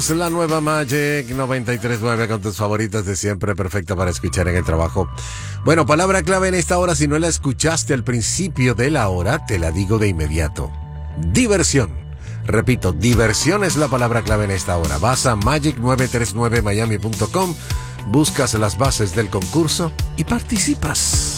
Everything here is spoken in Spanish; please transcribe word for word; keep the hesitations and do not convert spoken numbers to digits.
La nueva Magic noventa y tres punto nueve con tus favoritas de siempre, perfecta para escuchar en el trabajo. Bueno, palabra clave en esta hora, si no la escuchaste al principio de la hora, te la digo de inmediato. Diversión. Repito, diversión es la palabra clave en esta hora. Vas a magic nueve tres nueve miami punto com, buscas las bases del concurso y participas.